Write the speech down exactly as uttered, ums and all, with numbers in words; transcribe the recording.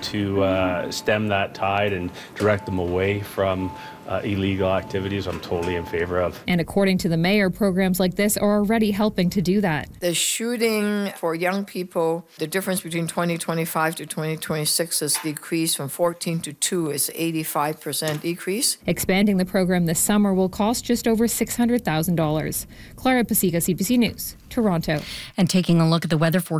to uh, stem that tide and direct them away from uh, illegal activities, I'm totally in favor of. And according to the mayor, programs like this are already helping to do that. The shooting for young people, the difference between twenty twenty-five to twenty twenty-six has decreased from fourteen to two. It's eighty-five percent decrease. Expanding the program this summer will cost just over six hundred thousand dollars. Clara Pasica, C B C News, Toronto. And taking a look at the weather for